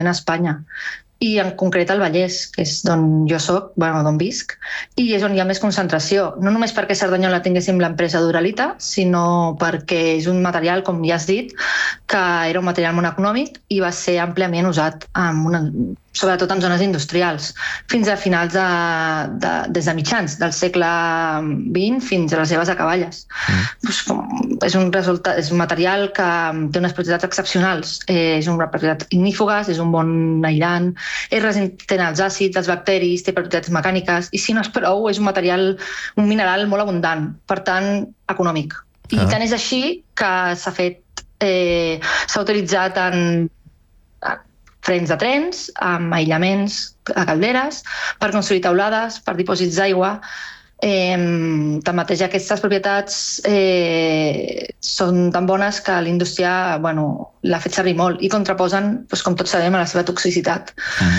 a Espanya, i en concret al Vallès, que és d'on jo soc, d'on visc, i és on hi ha més concentració. No només perquè a Cerdanyola tinguéssim l'empresa d'Uralita, sinó perquè és un material, com ja has dit, que era un material molt econòmic i va ser àmpliament usat, sobretot en zones industrials, fins a finals des de mitjans del segle XX fins a les seves acaballes. És un material que té unes propietats excepcionals, és una propietat ignífugues, és un bon aïllant, és resistent als àcids, als bacteris, té propietats mecàniques, i si no és prou, és un mineral molt abundant, per tant, econòmic. I tant és així que s'ha utilitzat en frens de trens, amb aïllaments a calderes, per construir teulades, per dipòsits d'aigua. Tanmateix, aquestes propietats són tan bones que la indústria l'ha fet servir molt i contraposen, com tots sabem, a la seva toxicitat.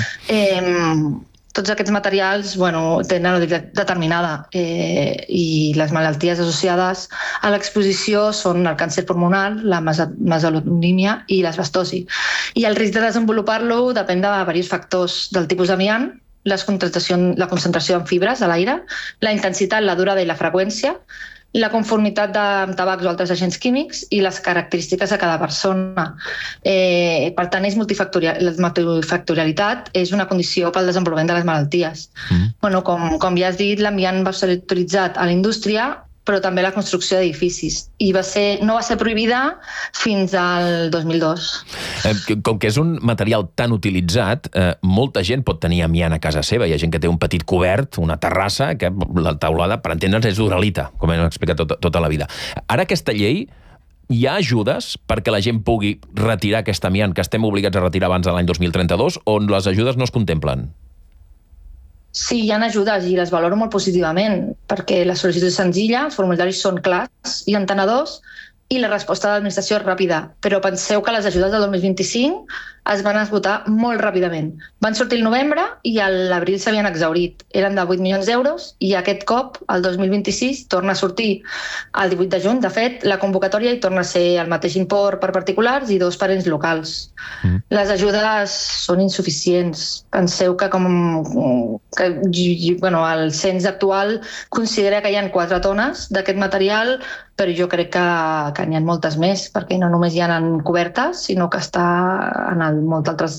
Tots aquests materials tenen una utilitat determinada i les malalties associades a l'exposició són el càncer pulmonar, la mesotonímia i l'asbestosi. I el risc de desenvolupar-lo depèn de diversos factors, del tipus d'amiant, la concentració en fibres a l'aire, la intensitat, la durada i la freqüència, la conformitat amb tabacs o altres agents químics i les característiques de cada persona. Per tant, la multifactorialitat és una condició pel desenvolupament de les malalties. Com ja has dit, l'amiant va ser utilitzat a la indústria, però també a la construcció d'edificis. I no va ser prohibida fins al 2002. Com que és un material tan utilitzat, molta gent pot tenir amiant a casa seva. Hi ha gent que té un petit cobert, una terrassa, que la teulada, per entendre'ns, és d'Uralita, com hem explicat tota la vida. Ara aquesta llei, hi ha ajudes perquè la gent pugui retirar aquest amiant que estem obligats a retirar abans de l'any 2032, on les ajudes no es contemplen? Sí, hi ha ajudes i les valoro molt positivament, perquè la sol·licitud és senzilla, els formularis són clars i entenedors i la resposta de l'administració és ràpida. Però penseu que les ajudes del 2025 es van esgotar molt ràpidament. Van sortir el novembre i a l'abril s'havien exhaurit. Eren de 8 milions d'euros i aquest cop, el 2026, torna a sortir el 18 de juny. De fet, la convocatòria hi torna a ser el mateix import per particulars i 2 per ens locals. Les ajudes són insuficients. Penseu que el cens actual considera que hi ha 4 tones d'aquest material, però jo crec que n'hi ha moltes més, perquè no només hi ha en cobertes, sinó que està en moltes altres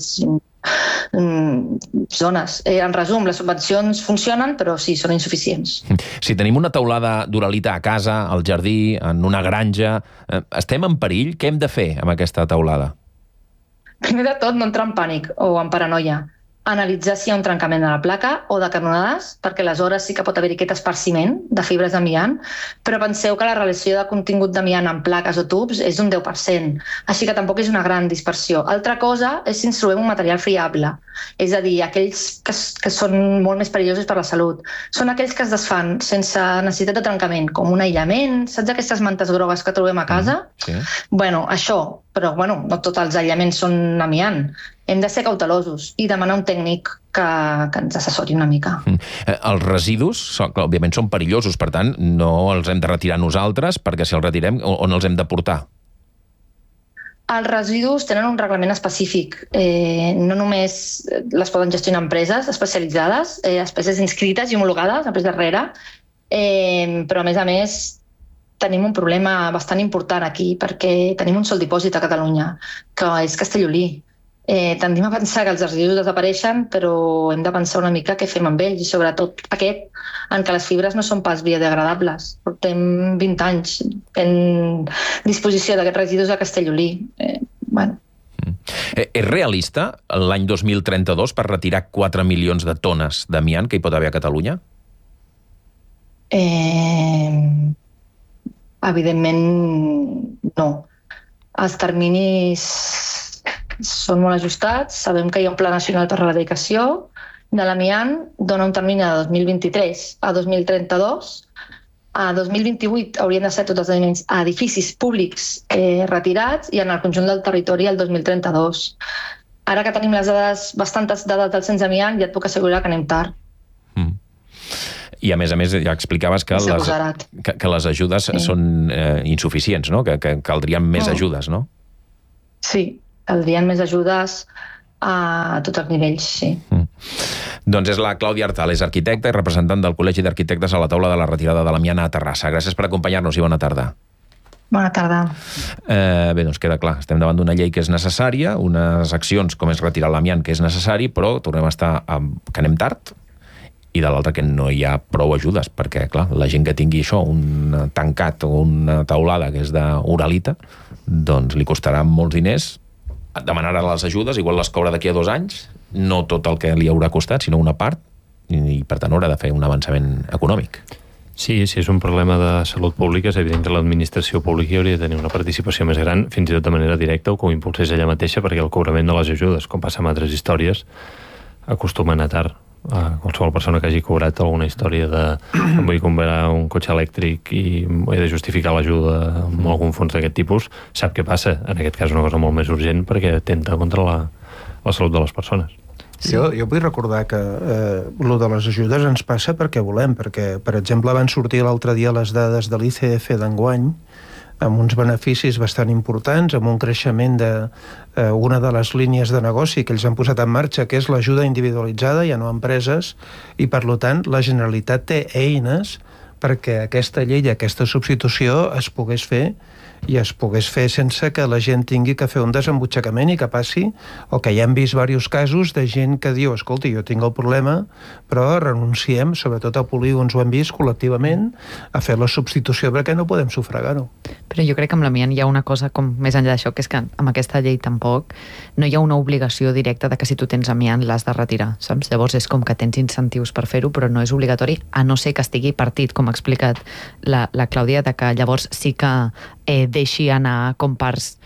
zones. En resum, les subvencions funcionen, però sí, són insuficients. Si tenim una teulada d'Uralita a casa, al jardí, en una granja, estem en perill? Què hem de fer amb aquesta teulada? Primer de tot, no entrar en pànic o en paranoia. Analitzar si hi ha un trencament de la placa o de canonades, perquè aleshores sí que pot haver-hi aquest esparciment de fibres d'amiant, però penseu que la relació de contingut d'amiant en plaques o tubs és d'un 10%, així que tampoc és una gran dispersió. Altra cosa és si ens trobem un material friable, és a dir, aquells que són molt més perillosos per la salut. Són aquells que es desfan sense necessitat de trencament, com un aïllament, saps aquestes mantes grogues que trobem a casa? Sí. Això, però no tots els aïllaments són amiant. Hem de ser cautelosos i demanar un tècnic que ens assessori una mica. Els residus, òbviament, són perillosos, per tant, no els hem de retirar nosaltres, perquè si els retirem, on els hem de portar? Els residus tenen un reglament específic. No només les poden gestionar empreses especialitzades, empreses inscrites i homologades, empreses darrere, però a més tenim un problema bastant important aquí, perquè tenim un sol dipòsit a Catalunya, que és Castellolí. Tendim a pensar que els residus desapareixen, però hem de pensar una mica què fem amb ells, i sobretot aquest, en què les fibres no són pas biodegradables. Portem 20 anys en disposició d'aquests residus a Castellolí. És realista l'any 2032 per retirar 4 milions de tones d'amiant que hi pot haver a Catalunya? Evidentment, no. Els terminis són molt ajustats. Sabem que hi ha un Pla Nacional per a l'Erradicació de l'amiant, dona un termini de 2023 a 2032. A 2028 haurien de ser tots els aliments a edificis públics retirats i en el conjunt del territori el 2032. Ara que tenim bastantes dades del cens d'amiant, ja et puc assegurar que anem tard. I a més, ja explicaves que les ajudes són insuficients, no? Que caldrien més ajudes, no? Sí, caldrien més ajudes. a tots els nivells, sí. Doncs és la Clàudia Artal, és arquitecta i representant del Col·legi d'Arquitectes a la taula de la retirada de l'amiant a Terrassa. Gràcies per acompanyar-nos i bona tarda. Bona tarda. Bé, doncs queda clar, estem davant d'una llei que és necessària, unes accions com és retirar l'amiant que és necessari, però tornem a estar que anem tard, i de l'altra que no hi ha prou ajudes, perquè, clar, la gent que tingui això, un tancat o una taulada que és d'uralita, doncs li costarà molts diners, demanarà les ajudes, igual les cobra d'aquí a 2 anys, no tot el que li haurà costat, sinó una part, i per tant haurà de fer un avançament econòmic. Sí, si és un problema de salut pública, és evident que l'administració pública hauria de tenir una participació més gran, fins i tot de manera directa, o que ho impulsés ella mateixa, perquè el cobrament de les ajudes, com passa amb altres històries, acostuma a anar tard. Qualsevol persona que hagi cobrat alguna història de em vull comprar un cotxe elèctric i he de justificar l'ajuda amb algun fons d'aquest tipus, sap què passa. En aquest cas una cosa molt més urgent perquè atenta contra la salut de les persones. Sí. Jo vull recordar que lo de les ajudes ens passa perquè volem, perquè, per exemple, van sortir l'altre dia les dades de l'ICF d'enguany, amb uns beneficis bastant importants, amb un creixement una de les línies de negoci que ells han posat en marxa, que és l'ajuda individualitzada, ja no a empreses, i per tant la Generalitat té eines perquè aquesta llei i aquesta substitució es pogués fer i es pogués fer sense que la gent tingui que fer un desembutxacament i que passi el que ja hem vist diversos casos de gent que diu, escolta, jo tinc el problema, però renunciem, sobretot a polígons ho hem vist col·lectivament, a fer la substitució perquè no podem sufragar-ho. Però jo crec que amb l'amiant hi ha una cosa com més enllà d'això, que és que amb aquesta llei tampoc no hi ha una obligació directa de que si tu tens amiant l'has de retirar, saps? Llavors és com que tens incentius per fer-ho, però no és obligatori, a no ser que estigui partit, com ha explicat la Clàudia, de que llavors sí que deixi anar com parts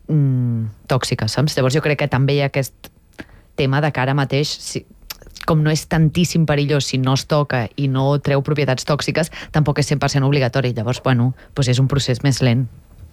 tòxiques, saps? Llavors jo crec que també hi ha aquest tema de que ara mateix, com no és tantíssim perillós si no es toca i no treu propietats tòxiques, tampoc és 100% obligatori. Llavors, bueno, doncs és un procés més lent.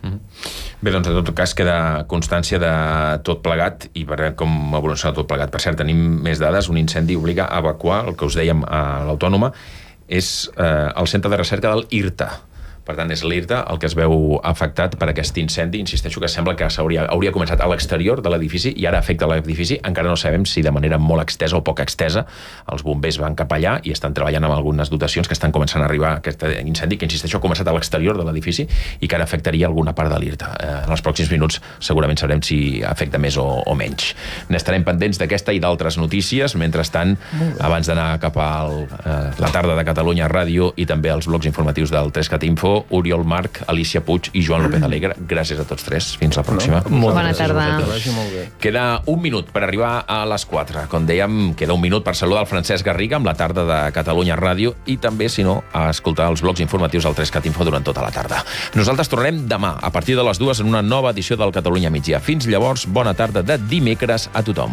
Bé, doncs en tot cas queda constància de tot plegat i veurem com evoluciona tot plegat. Per cert, tenim més dades. Un incendi obliga a evacuar, el que us dèiem a l'Autònoma, és el centre de recerca del IRTA. Per tant, és l'IRTA el que es veu afectat per aquest incendi. Insisteixo que sembla que hauria començat a l'exterior de l'edifici i ara afecta l'edifici. Encara no sabem si de manera molt extesa o poc extesa. Els bombers van cap allà i estan treballant amb algunes dotacions que estan començant a arribar a aquest incendi, que insisteixo ha començat a l'exterior de l'edifici i que ara afectaria alguna part de l'IRTA. En els pròxims minuts segurament sabrem si afecta més o menys. N'estarem pendents d'aquesta i d'altres notícies. Mentrestant, abans d'anar cap a la tarda de Catalunya Ràdio i també als blocs informatius del 3CAT Info, Oriol Marc, Alicia Puig i Joan López Alegre. Gràcies a tots tres. Fins la pròxima. Molt bona tarda. Queda un minut per arribar a les 4. Com dèiem, queda un minut per saludar el Francesc Garriga amb la tarda de Catalunya Ràdio i també, si no, a escoltar els blocs informatius del 3CAT Info durant tota la tarda. Nosaltres tornarem demà, a partir de les 2, en una nova edició del Catalunya Migdia. Fins llavors, bona tarda de dimecres a tothom.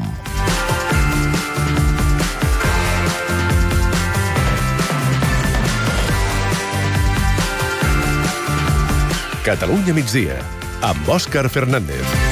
Catalunya migdia, amb Òscar Fernández.